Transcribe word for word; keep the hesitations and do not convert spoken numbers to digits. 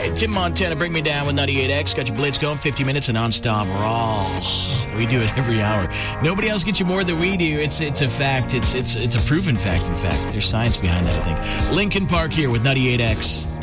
right, Tim Montana, Bring Me Down with ninety-eight X. Got your blitz going, fifty minutes of nonstop raw. We do it every hour. Nobody else gets you more than we do. It's it's a fact. It's it's it's a proven fact, in fact. There's science behind that, I think. Lincoln Park here with ninety-eight X.